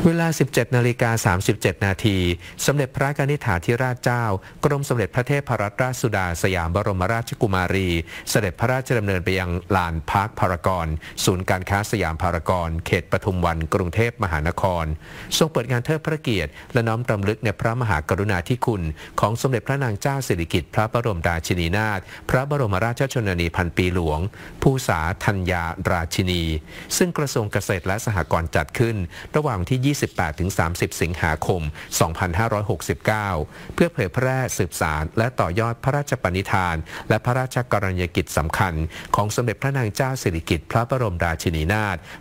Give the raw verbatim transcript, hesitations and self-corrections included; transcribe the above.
เวลา สิบเจ็ดนาฬิกาสามสิบเจ็ด นาที สมเด็จพระกนิษฐาธิราชเจ้ากรมสมเด็จพระเทพรัตนราชสุดาสยามบรมราชกุมารีเสด็จพระราชดำเนินไปยังลานพาร์คพารากอนศูนย์การค้าสยามพารากอนเขตปทุมวันกรุงเทพมหานครทรงเปิดงานเทิดพระเกียรติและน้อมรำลึกในพระมหากรุณาธิคุณของสมเด็จพระนางเจ้าสิริกิติ์พระบรมราชินีนาถพระบรมราชชนนีพันปีหลวงภูษาธัญญาราชินีซึ่งกระทรวงเกษตรและสหกรณ์จัดขึ้นระหว่างที่ ยี่สิบแปดถึงสามสิบ สิงหาคม สองพันห้าร้อยหกสิบเก้า เพื่อเผยแพร่สืบสานและต่อยอดพระราชปณิธานและพระราชกรณียกิจสำคัญของสมเด็จพระนางเจ้าสิริกิติ์พระบรมราชินีนาถ